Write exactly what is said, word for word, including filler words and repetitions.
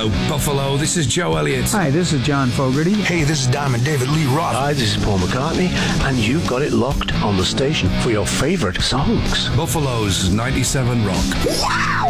Hello, Buffalo. This is Joe Elliott. Hi, this is John Fogerty. Hey, this is Diamond David Lee Roth. Hi, this is Paul McCartney, and you've got it locked on the station for your favourite songs. Buffalo's ninety-seven Rock. Wow!